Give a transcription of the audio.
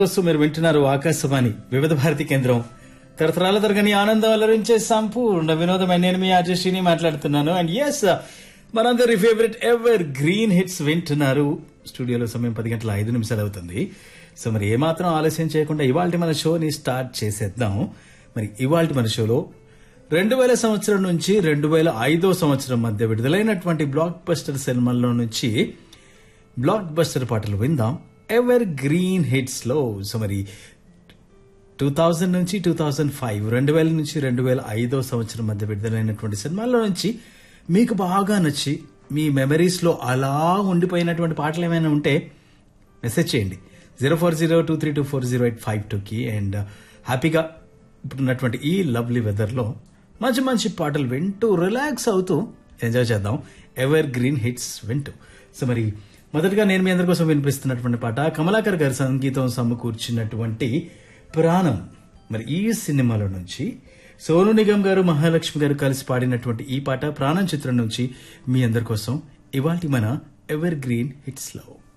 మీరు వింటున్నారు ఆకాశవాణి వివిధ భారతి కేంద్రం తరతరాల తరగని ఆనందం అలరించే సంపూర్ణ వినోదమైన నేను మీ ఆర్జశ్రీని మాట్లాడుతున్నాను. అండ్ ఎస్, మనందరి ఫేవరెట్ ఎవర్ గ్రీన్ హిట్స్ వింటున్నారు. స్టూడియోలో సమయం 10:05 అవుతుంది. సో మరి ఏమాత్రం ఆలస్యం చేయకుండా ఇవాళ మన షోని స్టార్ట్ చేసేద్దాం. మరి ఇవాళ మన షోలో 2000 సంవత్సరం నుంచి 2005 సంవత్సరం మధ్య విడుదలైనటువంటి బ్లాక్ బస్టర్ సినిమాల్లో నుంచి బ్లాక్ బస్టర్ పాటలు విందాం ఎవర్ గ్రీన్ హిట్స్ లో. సో మరి 2000 నుంచి 2005, 2000 నుంచి 2005 సంవత్సరం మధ్య విడుదలైనటువంటి సినిమాల్లో నుంచి మీకు బాగా నచ్చి మీ మెమరీస్ లో అలా ఉండిపోయినటువంటి పాటలు ఏమైనా ఉంటే మెసేజ్ చేయండి 0402324085 అండ్ హ్యాపీగా ఇప్పుడున్నటువంటి ఈ లవ్లీ వెదర్ లో మంచి మంచి పాటలు వింటూ రిలాక్స్ అవుతూ ఎంజాయ్ చేద్దాం ఎవర్ గ్రీన్ హిట్స్ వింటూ. సో మరి మొదటగా నేను మీ అందరి కోసం వినిపిస్తున్నటువంటి పాట కమలాకర్ గారి సంగీతం సమకూర్చినటువంటి ప్రాణం. మరి ఈ సినిమాలో నుంచి సోను నిగమ్ గారు మహాలక్ష్మి గారు కలిసి పాడినటువంటి ఈ పాట ప్రాణం చిత్రం నుంచి మీ అందరి కోసం ఇవాల్టి మన ఎవర్ గ్రీన్ హిట్స్ లో.